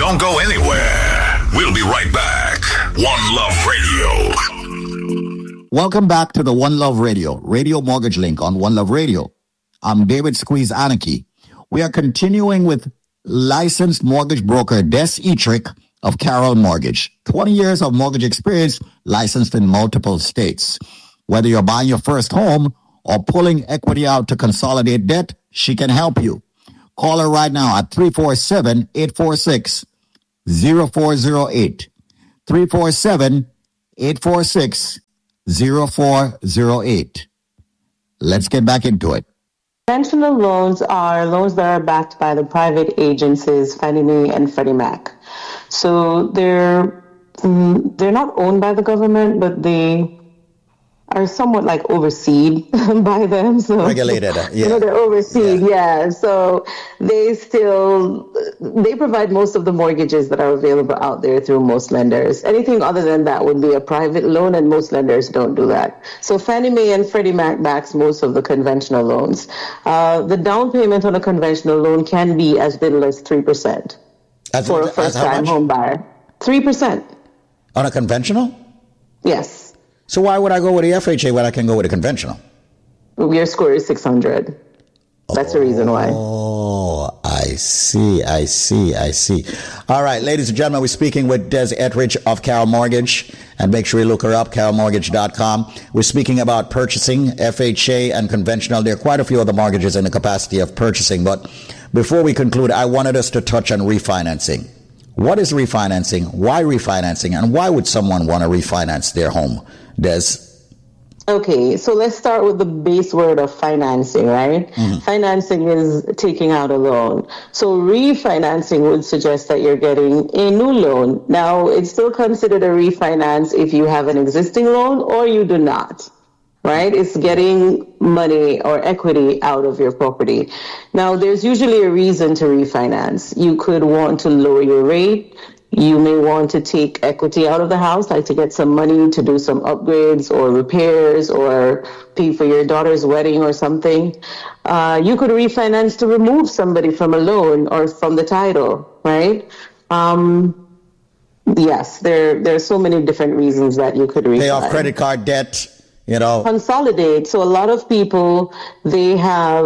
Don't go anywhere. We'll be right back. One Love Radio. Welcome back to the One Love Radio Mortgage Link on One Love Radio. I'm David Squeeze Anarchy. We are continuing with licensed mortgage broker Des Etrick of Carroll Mortgage. 20 years of mortgage experience, licensed in multiple states. Whether you're buying your first home or pulling equity out to consolidate debt, she can help you. Call her right now at 347-846-0408. 347-846-0408. Let's get back into it. Conventional loans are loans that are backed by the private agencies, Fannie Mae and Freddie Mac. So they're not owned by the government, but they are somewhat like overseen by them. So regulated, yeah. They're overseen, yeah. So they provide most of the mortgages that are available out there through most lenders. Anything other than that would be a private loan, and most lenders don't do that. So Fannie Mae and Freddie Mac backs most of the conventional loans. The down payment on a conventional loan can be as little as 3% for a first-time home buyer. 3%. On a conventional? Yes. So why would I go with the FHA when I can go with a conventional? Your score is 600. That's the reason why. Oh, I see. All right, ladies and gentlemen, we're speaking with Des Etrick of Carroll Mortgage. And make sure you look her up, carrollmortgage.com. We're speaking about purchasing, FHA and conventional. There are quite a few other mortgages in the capacity of purchasing. But before we conclude, I wanted us to touch on refinancing. What is refinancing? Why refinancing? And why would someone want to refinance their home? Des? Okay, so let's start with the base word of financing, right? Mm-hmm. Financing is taking out a loan. So refinancing would suggest that you're getting a new loan. Now, it's still considered a refinance if you have an existing loan or you do not, right? It's getting money or equity out of your property. Now, there's usually a reason to refinance. You could want to lower your rate. You may want to take equity out of the house, like to get some money to do some upgrades or repairs or pay for your daughter's wedding or something. You could refinance to remove somebody from a loan or from the title, right? Yes, there are so many different reasons that you could refinance. Pay off credit card debt, you know. Consolidate. So a lot of people, they have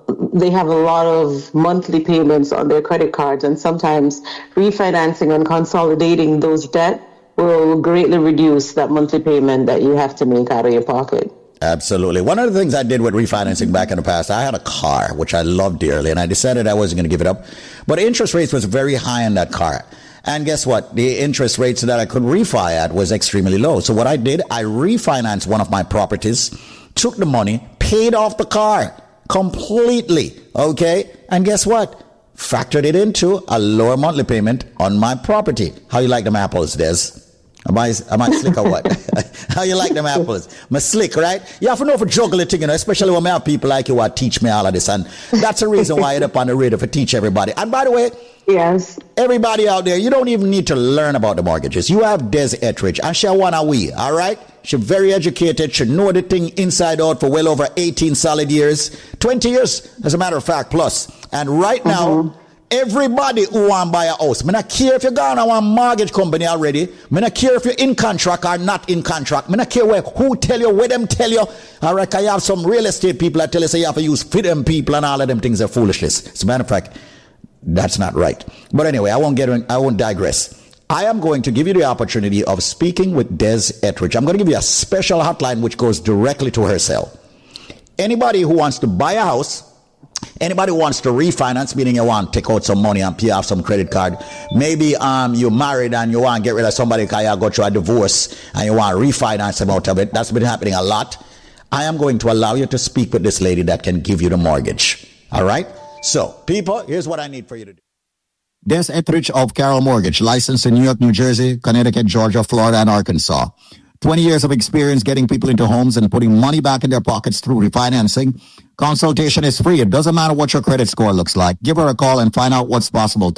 a lot of monthly payments on their credit cards, and sometimes refinancing and consolidating those debt will greatly reduce that monthly payment that you have to make out of your pocket. Absolutely. One of the things I did with refinancing back in the past, I had a car, which I loved dearly, and I decided I wasn't going to give it up. But interest rates was very high on that car. And guess what? The interest rates that I could refi at was extremely low. So what I did, I refinanced one of my properties, took the money, paid off the car completely. Okay? And guess what? Factored it into a lower monthly payment on my property. How you like them apples, Des? Am I slick or what? How you like them apples? I'm slick, right? You have to know for juggle it, you know, especially when I have people like you who teach me all of this. And that's the reason why I'm up on the radio to teach everybody. And by the way, yes, everybody out there, you don't even need to learn about the mortgages. You have Des Etrick, and she wanna we, all right? She's very educated. She know the thing inside out for well over 18 solid years. 20 years, as a matter of fact, plus. And right now, everybody who want to buy a house, I don't care if you're going to a mortgage company already. I don't care if you're in contract or not in contract. I don't care who tell you, where them tell you. All right, I have some real estate people that tell you, say you have to use fit them people, and all of them things are foolishness. As a matter of fact, that's not right. But anyway, I won't digress. I am going to give you the opportunity of speaking with Des Etrick. I'm going to give you a special hotline which goes directly to her cell. Anybody who wants to buy a house, anybody who wants to refinance, meaning you want to take out some money and pay off some credit card. Maybe you're married and you want to get rid of somebody because you go through a divorce and you want to refinance them out of it. That's been happening a lot. I am going to allow you to speak with this lady that can give you the mortgage. All right? So, people, here's what I need for you to do. Des Etrick of Carroll Mortgage, licensed in New York, New Jersey, Connecticut, Georgia, Florida, and Arkansas. 20 years of experience getting people into homes and putting money back in their pockets through refinancing. Consultation is free. It doesn't matter what your credit score looks like. Give her a call and find out what's possible.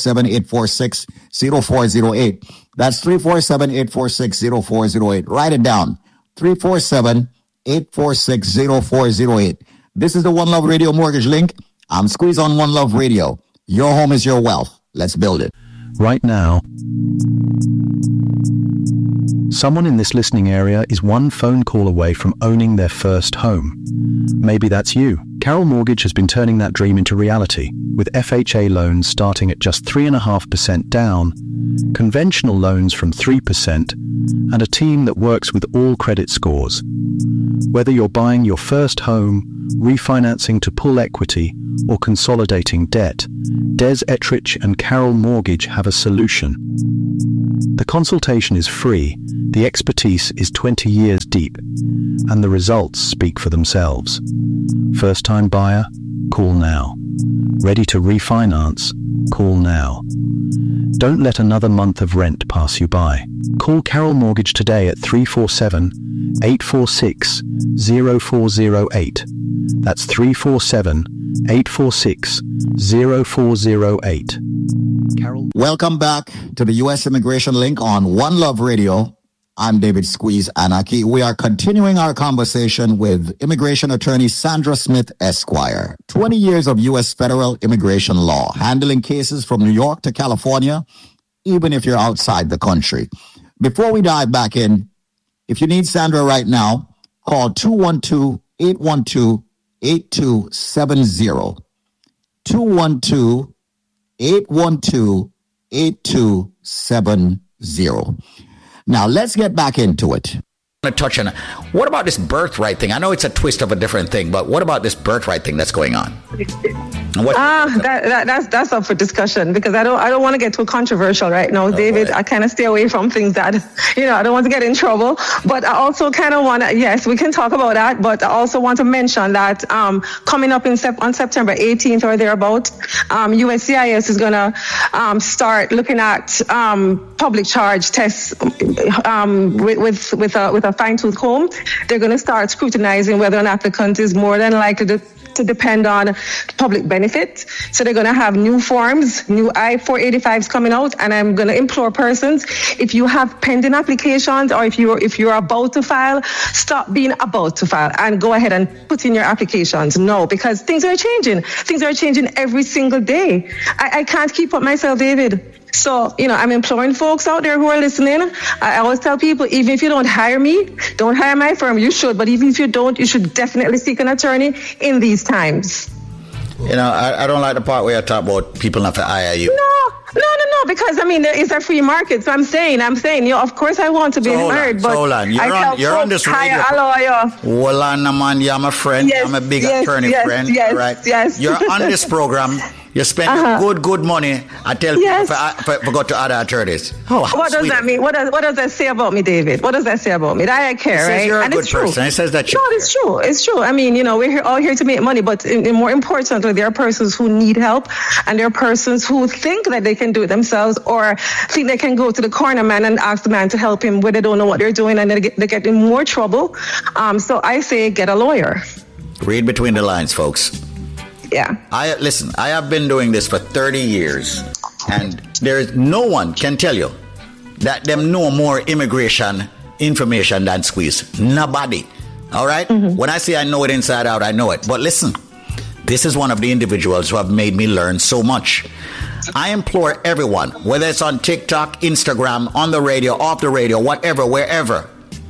347-846-0408. That's 347-846-0408. Write it down. 347-846-0408. This is the One Love Radio Mortgage Link. I'm Squeeze on One Love Radio. Your home is your wealth. Let's build it. right now. Someone in this listening area is one phone call away from owning their first home. Maybe that's you. Carroll Mortgage has been turning that dream into reality, with FHA loans starting at just 3.5% down, conventional loans from 3%, and a team that works with all credit scores. Whether you're buying your first home, refinancing to pull equity, or consolidating debt, Des Ettrich and Carroll Mortgage have a solution. The consultation is free, the expertise is 20 years deep, and the results speak for themselves. First-time buyer? Call now. Ready to refinance? Call now. Don't let another month of rent pass you by. Call Carroll Mortgage today at 347-846-0408. That's 347-846-0408. Carroll. Welcome back to the U.S. Immigration Link on One Love Radio. I'm David Squeeze Anaki. We are continuing our conversation with immigration attorney Sandra Smith, Esquire. 20 years of U.S. federal immigration law, handling cases from New York to California, even if you're outside the country. Before we dive back in, if you need Sandra right now, call 212-812-8270. 212-812-8270. Now, let's get back into it. To touch on what about this birthright thing? I know it's a twist of a different thing, but what about this birthright thing that's going on? That's up for discussion, because I don't want to get too controversial right now, David. I kind of stay away from things that, I don't want to get in trouble. But I also kind of want to, yes, we can talk about that. But I also want to mention that coming up on September 18th or thereabout, USCIS is going to start looking at public charge tests with a fine-tooth comb. They're going to start scrutinizing whether an applicant is more than likely to depend on public benefit. So they're going to have new forms, new I-485s coming out, and I'm going to implore persons, if you have pending applications or if you're about to file, stop being about to file and go ahead and put in your applications. No, because things are changing. Things are changing every single day. I can't keep up myself, David. So, I'm imploring folks out there who are listening. I always tell people, even if you don't hire me, don't hire my firm. You should, but even if you don't, you should definitely seek an attorney in these times. I don't like the part where you talk about people not to hire you. No, because there is a free market. So I'm saying, of course I want to be hired, but hold on. You're on this radio. Hire a lawyer. Well, man, you're my friend. Yes, I'm a big attorney friend. Yes, right? Yes. You're on this program. You spend good money. I tell people to go to other attorneys. What does that mean? What does that say about me, David? What does that say about me? That I care, right? You're a and good person. It says that you're it's true. It's true. We're all here to make money, but more importantly, there are persons who need help, and there are persons who think that they can do it themselves, or think they can go to the corner man and ask the man to help him when they don't know what they're doing, and they get in more trouble. So I say, get a lawyer. Read between the lines, folks. Yeah. I have been doing this for 30 years, and there is no one can tell you that them know more immigration information than Squeeze. Nobody. All right? Mm-hmm. When I say I know it inside out, I know it. But listen, this is one of the individuals who have made me learn so much. I implore everyone, whether it's on TikTok, Instagram, on the radio, off the radio, whatever, wherever,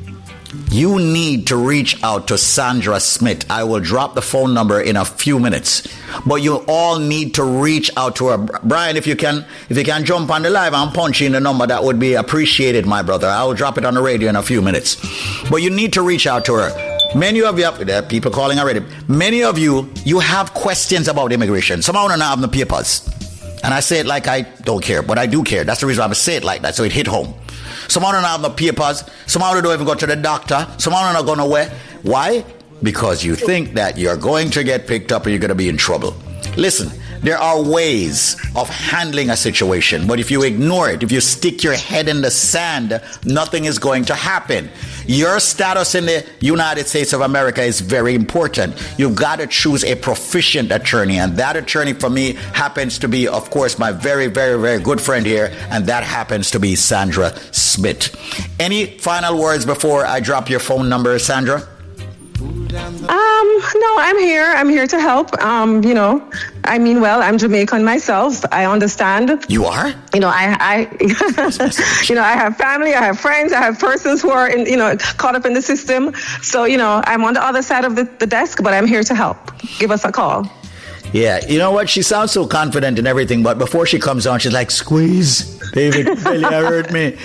you need to reach out to Sandra Smith. I will drop the phone number in a few minutes. But you all need to reach out to her. Brian, if you can jump on the live and punch in the number, that would be appreciated, my brother. I will drop it on the radio in a few minutes. But you need to reach out to her. Many of you, there are people calling already. Many of you have questions about immigration. Some of you don't have the papers. And I say it like I don't care, but I do care. That's the reason I say it like that, so it hit home. Some of them don't have no papers. Some of them don't even go to the doctor. Some of them are not going nowhere. Why? Because you think that you're going to get picked up and you're going to be in trouble. Listen, there are ways of handling a situation, but if you ignore it, if you stick your head in the sand, nothing is going to happen. Your status in the United States of America is very important. You've got to choose a proficient attorney, and that attorney for me happens to be, of course, my very, very, very good friend here, and that happens to be Sandra Smith. Any final words before I drop your phone number, Sandra? No, I'm here. I'm here to help. I mean, well, I'm Jamaican myself. I understand. You are? I I have family, I have friends, I have persons who are caught up in the system. So, I'm on the other side of the desk, but I'm here to help. Give us a call. Yeah, you know what? She sounds so confident and everything, but before she comes on, she's like, squeeze. David, Belly hurt me.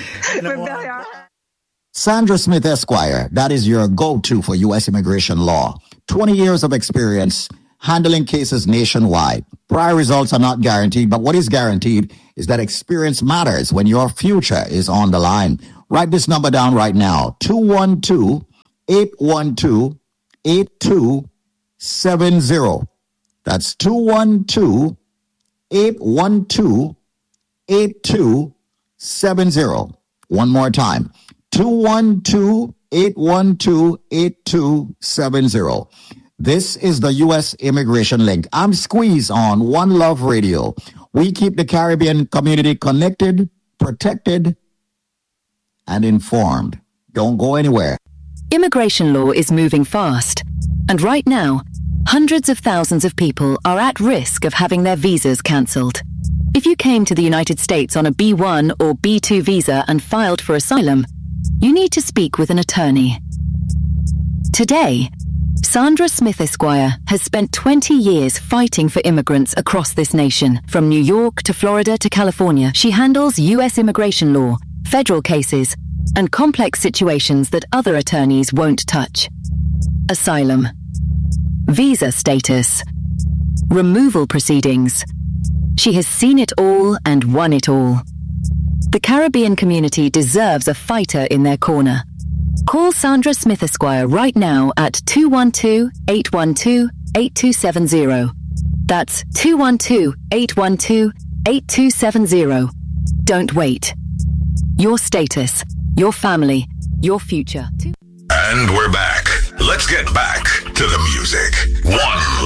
Sandra Smith Esquire, that is your go-to for U.S. immigration law. 20 years of experience handling cases nationwide. Prior results are not guaranteed, but what is guaranteed is that experience matters when your future is on the line. Write this number down right now, 212-812-8270. That's 212-812-8270. One more time, 212-812-8270. This is the U.S. Immigration Link. I'm Squeeze on One Love Radio. We keep the Caribbean community connected, protected, and informed. Don't go anywhere. Immigration law is moving fast, and right now, hundreds of thousands of people are at risk of having their visas cancelled. If you came to the United States on a B1 or B2 visa and filed for asylum, you need to speak with an attorney. Today, Sandra Smith Esquire has spent 20 years fighting for immigrants across this nation. From New York to Florida to California, she handles U.S. immigration law, federal cases, and complex situations that other attorneys won't touch. Asylum, visa status, removal proceedings. She has seen it all and won it all. The Caribbean community deserves a fighter in their corner. Call Sandra Smith Esquire right now at 212-812-8270. That's 212-812-8270. Don't wait. Your status, your family, your future. And we're back. Let's get back to the music. One